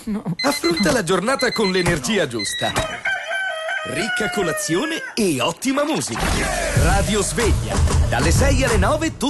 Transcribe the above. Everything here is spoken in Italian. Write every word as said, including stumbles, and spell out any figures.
no. Affronta la giornata con l'energia giusta. Ricca colazione e ottima musica. Radio Sveglia. Dalle sei alle nove